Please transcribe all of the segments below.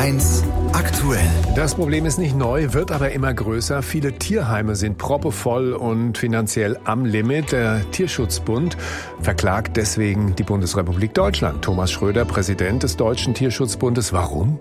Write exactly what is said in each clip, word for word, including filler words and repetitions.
eins aktuell. Das Problem ist nicht neu, wird aber immer größer. Viele Tierheime sind proppevoll und finanziell am Limit. Der Tierschutzbund verklagt deswegen die Bundesrepublik Deutschland. Thomas Schröder, Präsident des Deutschen Tierschutzbundes. Warum?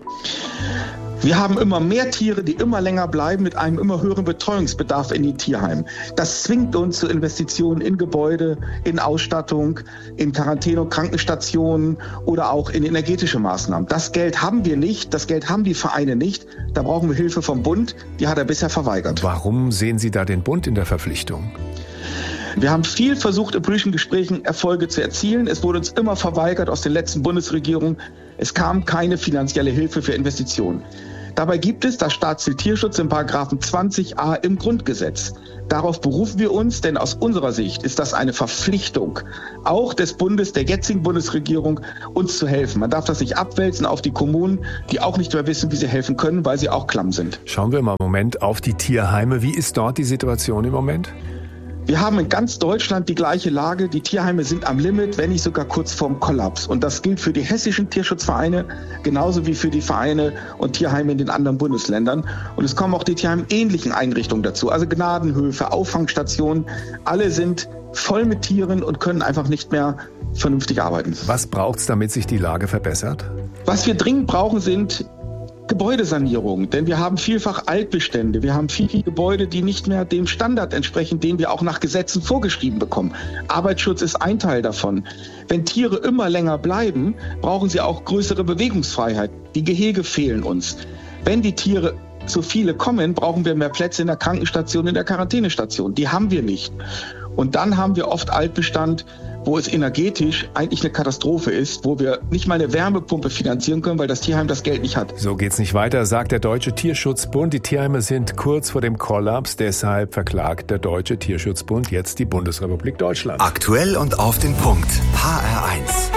Wir haben immer mehr Tiere, die immer länger bleiben, mit einem immer höheren Betreuungsbedarf in den Tierheimen. Das zwingt uns zu Investitionen in Gebäude, in Ausstattung, in Quarantäne- und Krankenstationen oder auch in energetische Maßnahmen. Das Geld haben wir nicht, das Geld haben die Vereine nicht. Da brauchen wir Hilfe vom Bund, die hat er bisher verweigert. Warum sehen Sie da den Bund in der Verpflichtung? Wir haben viel versucht, in politischen Gesprächen Erfolge zu erzielen. Es wurde uns immer verweigert aus den letzten Bundesregierungen. Es kam keine finanzielle Hilfe für Investitionen. Dabei gibt es das Staatsziel Tierschutz in Paragraphen zwanzig a im Grundgesetz. Darauf berufen wir uns, denn aus unserer Sicht ist das eine Verpflichtung, auch des Bundes, der jetzigen Bundesregierung, uns zu helfen. Man darf das nicht abwälzen auf die Kommunen, die auch nicht mehr wissen, wie sie helfen können, weil sie auch klamm sind. Schauen wir mal einen Moment auf die Tierheime. Wie ist dort die Situation im Moment? Wir haben in ganz Deutschland die gleiche Lage. Die Tierheime sind am Limit, wenn nicht sogar kurz vorm Kollaps. Und das gilt für die hessischen Tierschutzvereine genauso wie für die Vereine und Tierheime in den anderen Bundesländern. Und es kommen auch die Tierheime ähnlichen Einrichtungen dazu. Also Gnadenhöfe, Auffangstationen, alle sind voll mit Tieren und können einfach nicht mehr vernünftig arbeiten. Was braucht es, damit sich die Lage verbessert? Was wir dringend brauchen, sind Gebäudesanierung, denn wir haben vielfach Altbestände. Wir haben viele Gebäude, die nicht mehr dem Standard entsprechen, den wir auch nach Gesetzen vorgeschrieben bekommen. Arbeitsschutz ist ein Teil davon. Wenn Tiere immer länger bleiben, brauchen sie auch größere Bewegungsfreiheit. Die Gehege fehlen uns. Wenn die Tiere zu viele kommen, brauchen wir mehr Plätze in der Krankenstation, in der Quarantänestation. Die haben wir nicht. Und dann haben wir oft Altbestand, wo es energetisch eigentlich eine Katastrophe ist, wo wir nicht mal eine Wärmepumpe finanzieren können, weil das Tierheim das Geld nicht hat. So geht's nicht weiter, sagt der Deutsche Tierschutzbund. Die Tierheime sind kurz vor dem Kollaps. Deshalb verklagt der Deutsche Tierschutzbund jetzt die Bundesrepublik Deutschland. Aktuell und auf den Punkt. H R eins.